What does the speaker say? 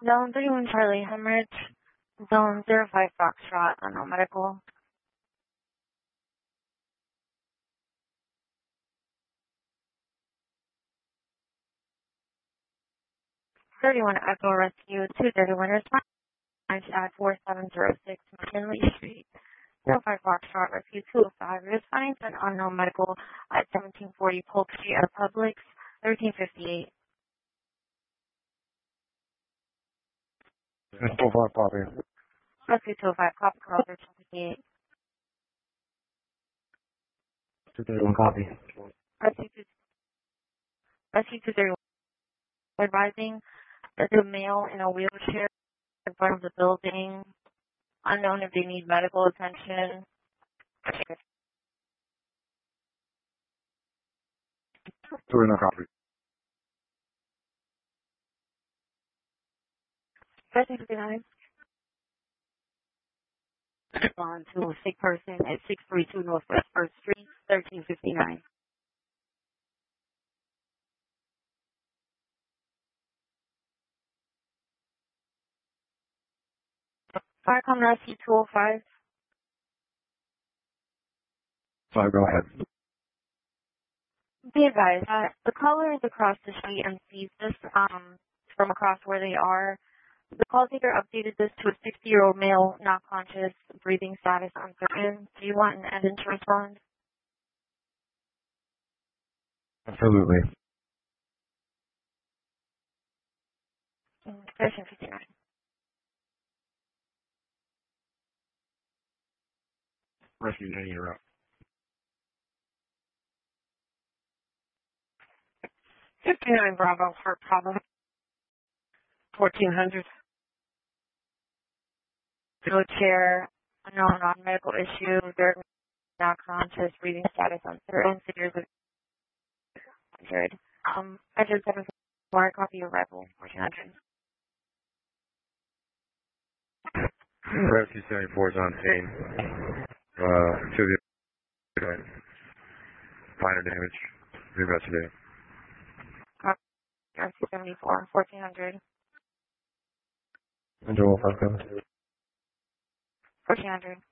Zone 31 Charlie Hemorrhage. Zone 05 Foxtrot, unknown medical. 31 Echo Rescue 231 respond at 4706 McKinley Street. 05 Foxtrot Rescue 205 responding to an unknown medical at 1740 Polk Street at Publix 1358. That's 205 copy. Rescue 205 copy call 1358. 231 copy. Rescue 231 advising that the male in a wheelchair in front of the building, unknown if they need medical attention. 231 copy. Rescue 59. On to a sick person at 632 Northwest 1st Street, 1359. Firecom Rescue 205. 5, go ahead. Be advised that the caller is across the street and sees this from across where they are. The call taker updated this to a 60-year-old male, not conscious, breathing status uncertain. Do you want an ending to respond? Absolutely. Session 59. Rescue 9, you're up. 59 Bravo, heart problem. 1400. Wheelchair, unknown non-medical issue, they're not conscious, breathing status uncertain, figures of 100. I just have a copy of arrival, 1400. Rescue 74 is on scene. To the minor damage. Investigate. Rescue 74, 1400. Joel 5 7. 1400.